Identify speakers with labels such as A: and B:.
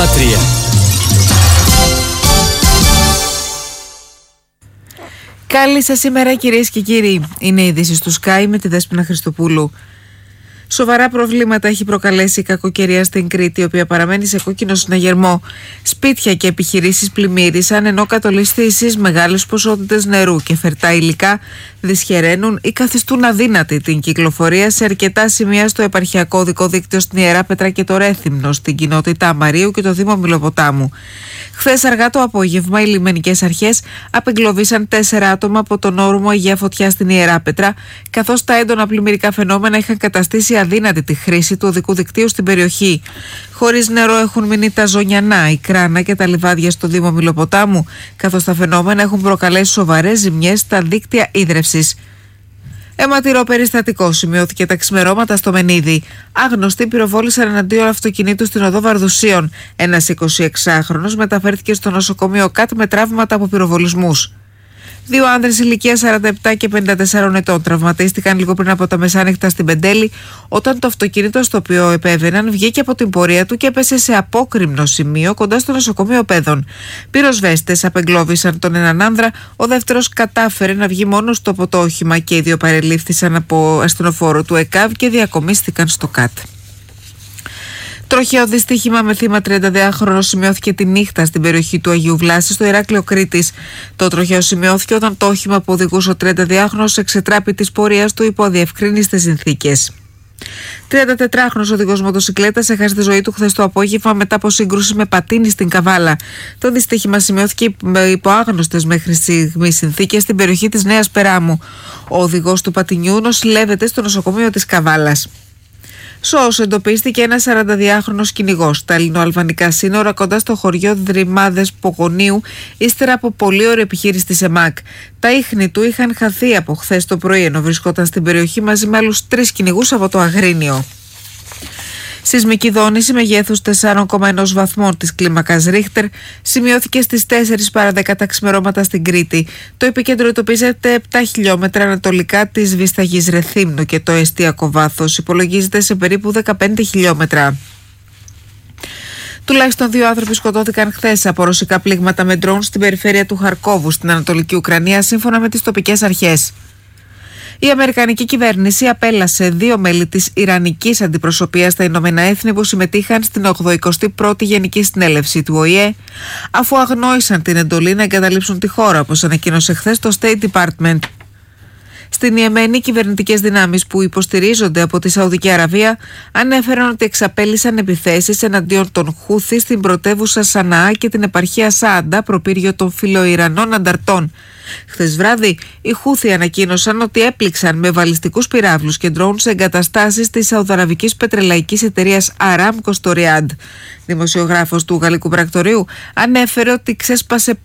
A: Καλή σας ημέρα κυρίες και κύριοι. Είναι η ειδήσεις του Sky με τη Δέσποινα Χριστοπούλου. Σοβαρά προβλήματα έχει προκαλέσει η κακοκαιρία στην Κρήτη, η οποία παραμένει σε κόκκινο συναγερμό. Σπίτια και επιχειρήσεις πλημμύρισαν, ενώ κατολιστήσεις, μεγάλες ποσότητες νερού και φερτά υλικά δυσχεραίνουν ή καθιστούν αδύνατη την κυκλοφορία σε αρκετά σημεία στο επαρχιακό οδικό δίκτυο στην Ιεράπετρα και το Ρέθυμνο, στην κοινότητα Αμαρίου και το Δήμο Μιλοποτάμου. Χθες αργά το απόγευμα, οι λιμενικές αρχές απεγκλωβίσαν 4 άτομα από τον όρμο Αγία Φωτιά στην Ιεράπετρα, καθώς τα έντονα πλημμυρικά φαινόμενα είχαν καταστήσει αδύνατη τη χρήση του οδικού δικτύου στην περιοχή. Χωρίς νερό έχουν μείνει τα Ζωνιανά, η Κράνα και τα λιβάδια στο Δήμο Μιλοποτάμου, καθώς τα φαινόμενα έχουν προκαλέσει σοβαρές ζημιές στα δίκτυα ίδρευσης. Αιματηρό περιστατικό σημειώθηκε τα ξημερώματα στο Μενίδη. Άγνωστοι πυροβόλησαν εναντίον αυτοκινήτου στην οδό Βαρδουσίων. Ένας 26χρονος μεταφέρθηκε στο νοσοκομείο ΚΑΤ με τραύματα από πυροβολισμούς. 2 άνδρες ηλικίας 47 και 54 ετών τραυματίστηκαν λίγο πριν από τα μεσάνυχτα στην Πεντέλη, όταν το αυτοκίνητο στο οποίο επέβαιναν βγήκε από την πορεία του και έπεσε σε απόκρημνο σημείο κοντά στο νοσοκομείο Πέδων. Πυροσβέστες απεγκλώβησαν τον έναν άνδρα, ο δεύτερος κατάφερε να βγει μόνος του από το όχημα και οι 2 παρελήφθησαν από ασθενοφόρο του ΕΚΑΒ και διακομίστηκαν στο ΚΑΤ. Τροχαίο δυστύχημα με θύμα 32χρονο σημειώθηκε τη νύχτα στην περιοχή του Αγίου Βλάση στο Ηράκλειο Κρήτης. Το τροχαίο σημειώθηκε όταν το όχημα που οδηγούσε ο 32χρονος εξετράπη της πορείας του υπό αδιευκρίνιστες συνθήκες. 34χρονος οδηγός μοτοσικλέτας έχασε τη ζωή του χθες το απόγευμα μετά από σύγκρουση με πατίνι στην Καβάλα. Το δυστύχημα σημειώθηκε υπό άγνωστες μέχρι στιγμής συνθήκες στην περιοχή της Νέας Περάμου. Ο οδηγός του πατινιού νοσηλεύεται στο νοσοκομείο της Καβάλας. Σώος εντοπίστηκε ένας 42χρονος κυνηγός στα ελληνοαλβανικά σύνορα κοντά στο χωριό Δρυμάδες Πογονίου, ύστερα από πολλή ώρα επιχείρηση της ΕΜΑΚ. Τα ίχνη του είχαν χαθεί από χθες το πρωί, ενώ βρισκόταν στην περιοχή μαζί με άλλους 3 κυνηγούς από το Αγρίνιο. Σεισμική δόνηση μεγέθους 4,1 βαθμών της κλίμακας Ρίχτερ σημειώθηκε στις 4 παρά 10 τα ξημερώματα στην Κρήτη. Το επίκεντρο εντοπίζεται 7 χιλιόμετρα ανατολικά της Βισταγής Ρεθύμνου και το εστιακό βάθος υπολογίζεται σε περίπου 15 χιλιόμετρα. Τουλάχιστον 2 άνθρωποι σκοτώθηκαν χθες από ρωσικά πλήγματα με ντρόουν στην περιφέρεια του Χαρκόβου στην Ανατολική Ουκρανία, σύμφωνα με τις τοπικές αρχές. Η Αμερικανική κυβέρνηση απέλασε 2 μέλη της Ιρανικής αντιπροσωπείας στα Ηνωμένα Έθνη που συμμετείχαν στην 81η Γενική Συνέλευση του ΟΗΕ, αφού αγνόησαν την εντολή να εγκαταλείψουν τη χώρα, όπως ανακοίνωσε χθες το State Department. Στην Ιεμένη, οι κυβερνητικές δυνάμεις που υποστηρίζονται από τη Σαουδική Αραβία ανέφεραν ότι εξαπέλυσαν επιθέσεις εναντίον των Χούθη στην πρωτεύουσα Σαναά και την επαρχία Σάαντα, προπύργιο των φιλοϊρανών ανταρτών. Χθες βράδυ, οι Χούθη ανακοίνωσαν ότι έπληξαν με βαλιστικούς πυράβλους και ντρόουν σε εγκαταστάσεις της σαουδαραβικής πετρελαϊκής εταιρείας Aramco στο Ριάντ. Δημοσιογράφος του γαλλικού πρακτορείου ανέφερε ότι ξέσπασε